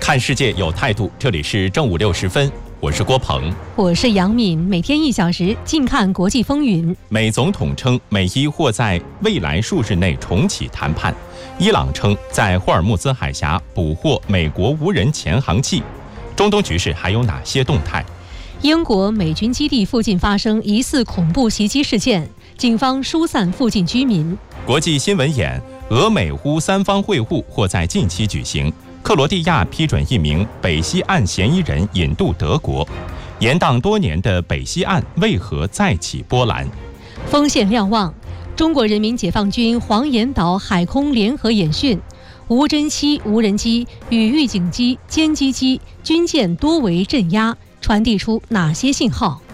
看世界有态度，这里是正午6时分，我是郭鹏， 我是杨敏。每天1小时，近看国际风云。 美总统称美伊或在未来数日内重启谈判。伊朗称在霍尔木兹海峡捕获美国无人潜航器。中东局势还有哪些动态？ 英国美军基地附近发生疑似恐怖袭击事件，警方疏散附近居民。 国际新闻眼：俄美乌三方会晤或在近期举行。克罗地亚批准一名北溪案嫌疑人引渡德国。延宕多年的北溪案为何再起波澜？ 锋线瞭望：中国人民解放军黄岩岛海空联合演训，无侦七无人机与预警机、歼击机、军舰多为镇压，传递出哪些信号？